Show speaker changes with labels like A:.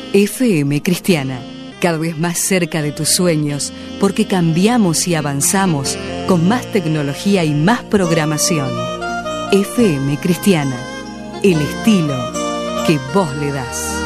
A: FM Cristiana, cada vez más cerca de tus sueños, porque cambiamos y avanzamos con más tecnología y más programación. FM Cristiana, el estilo que vos le das.